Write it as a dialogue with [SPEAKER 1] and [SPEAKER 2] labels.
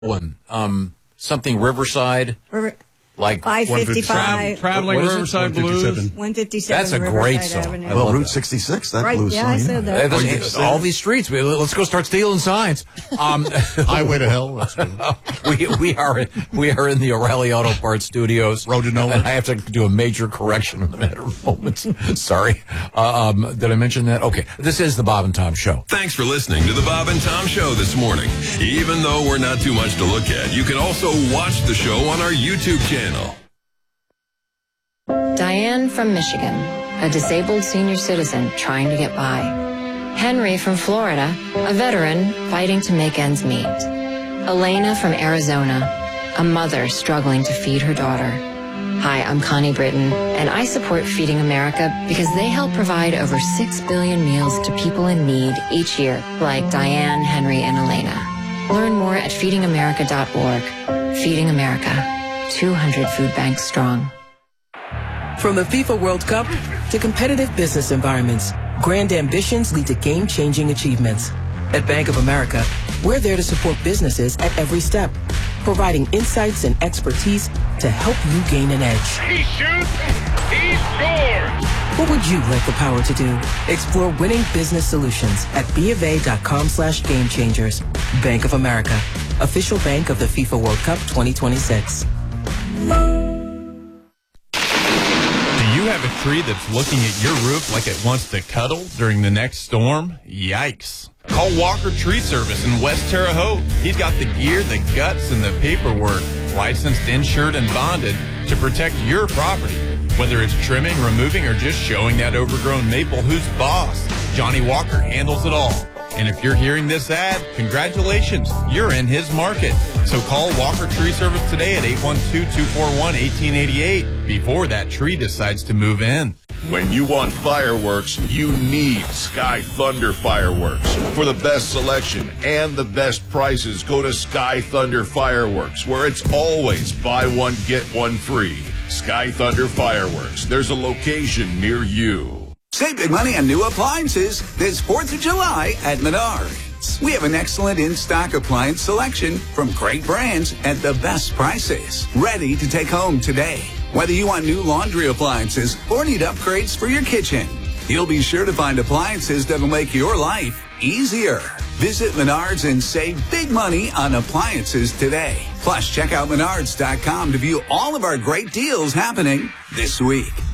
[SPEAKER 1] one. Something Riverside. Like
[SPEAKER 2] 555.
[SPEAKER 3] Traveling Riverside Blues.
[SPEAKER 2] 157.
[SPEAKER 1] That's a great song.
[SPEAKER 2] Avenue.
[SPEAKER 4] Well, Route 66, that blues
[SPEAKER 2] Yeah,
[SPEAKER 4] song.
[SPEAKER 2] I said that.
[SPEAKER 1] All these streets. Let's go start stealing signs.
[SPEAKER 4] Highway to Hell. That's good.
[SPEAKER 1] we are in the O'Reilly Auto Parts Studios.
[SPEAKER 4] Road to Nowhere.
[SPEAKER 1] And I have to do a major correction in a matter of moments. Sorry. Did I mention that? Okay. This is the Bob and Tom Show.
[SPEAKER 5] Thanks for listening to the Bob and Tom Show this morning. Even though we're not too much to look at, you can also watch the show on our YouTube channel.
[SPEAKER 6] Diane from Michigan, a disabled senior citizen trying to get by. Henry from Florida, a veteran fighting to make ends meet. Elena from Arizona, a mother struggling to feed her daughter. Hi, I'm Connie Britton, and I support Feeding America because they help provide over 6 billion meals to people in need each year, like Diane, Henry, and Elena. Learn more at feedingamerica.org. Feeding America, 200 food banks strong.
[SPEAKER 7] From the FIFA World Cup to competitive business environments, grand ambitions lead to game-changing achievements. At Bank of America, we're there to support businesses at every step, providing insights and expertise to help you gain an edge.
[SPEAKER 8] He shoots, he scores!
[SPEAKER 7] What would you like the power to do? Explore winning business solutions at BofA.com/gamechangers. Bank of America, official bank of the FIFA World Cup 2026.
[SPEAKER 3] Do you have a tree that's looking at your roof like it wants to cuddle during the next storm? Yikes. Call Walker Tree Service in West Terre Haute. He's got the gear, the guts, and the paperwork, licensed, insured, and bonded to protect your property. Whether it's trimming, removing, or just showing that overgrown maple who's boss, Johnny Walker handles it all. And if you're hearing this ad, congratulations, you're in his market. So call Walker Tree Service today at 812-241-1888 before that tree decides to move in.
[SPEAKER 8] When you want fireworks, you need Sky Thunder Fireworks. For the best selection and the best prices, go to Sky Thunder Fireworks, where it's always buy one, get one free. Sky Thunder Fireworks. There's a location near you.
[SPEAKER 9] Save big money on new appliances this 4th of July at Menards. We have an excellent in-stock appliance selection from great brands at the best prices. Ready to take home today. Whether you want new laundry appliances or need upgrades for your kitchen, you'll be sure to find appliances that'll make your life easier. Visit Menards and save big money on appliances today. Plus, check out Menards.com to view all of our great deals happening this week.